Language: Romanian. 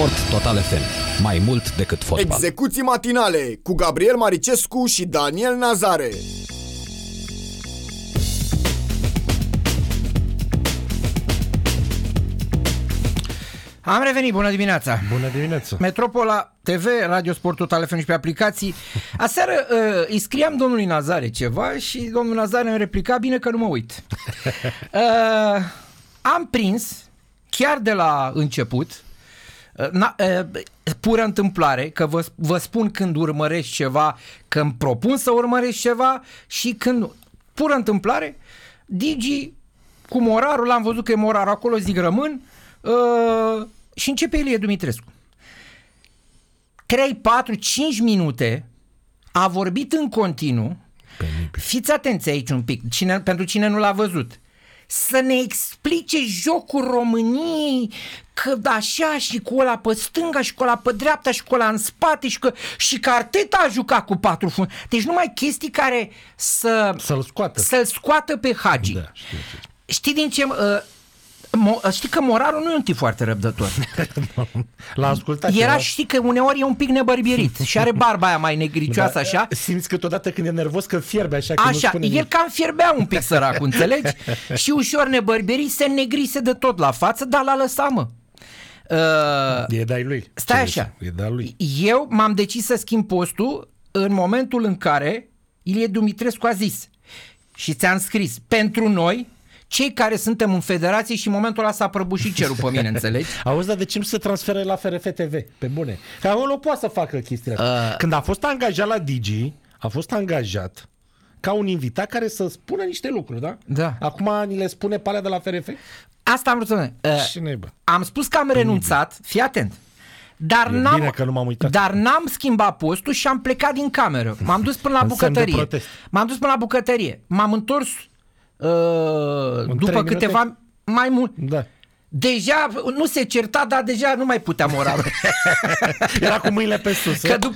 Sport Total FM. Mai mult decât fotbal. Execuții matinale cu Gabriel Maricescu și Daniel Nazare. Am revenit, bună dimineața! Bună dimineața! Metropola TV, Radio Sport Total FM și pe aplicații. Aseară îi scriam domnului Nazare ceva și domnul Nazare îmi replica, bine că nu mă uit. Am prins, chiar de la început, pură întâmplare, că vă spun când urmărești ceva, că îmi propun să urmăresc ceva și când, pură întâmplare, Digi cu Moraru, l-am văzut că e Moraru acolo, zic rămân, și începe Ilie Dumitrescu. 3, 4, 5 minute a vorbit în continuu. Fiți atenți aici un pic, pentru cine nu l-a văzut. Să ne explice jocul României, că așa și cu ăla pe stânga și cu ăla pe dreapta și cu ăla în spate și că Arteta a jucat cu 4 funzi. Deci numai chestii care să-l scoată pe Hagi. Da, știi din ce... știi că Moraru nu e un tip foarte răbdător. L-a ascultat. Știi că uneori e un pic nebărbierit și are barba aia mai negricioasă, așa. Simți câteodată când e nervos că fierbe așa. Așa, el cam fierbea un pic, săracul, înțelegi? Și ușor nebărbierit, se negrise de tot la față, dar l-a lăsat, mă. E de-ai lui. Stai așa. E de-ai lui. Eu m-am decis să schimb postul în momentul în care Ilie Dumitrescu a zis și ți-am scris, pentru noi, cei care suntem în federație, și în momentul ăla s-a prăbușit cerul pe mine, înțelegi? Auzi, dar de ce nu se transferă la FRF TV? Pe bune. Că acolo poate să facă chestia asta. Când a fost angajat la Digi, a fost angajat ca un invitat care să spună niște lucruri, da? Da. Acum ni le spune pe alea de la FRF? Asta am vrut să am spus că am renunțat, fii atent. Dar n-am schimbat postul și am plecat din cameră. M-am dus până la bucătărie. M-am întors după câteva mai mult. Da. Deja nu se certa, dar deja nu mai putea Moraru. Era cu mâinile pe sus. Că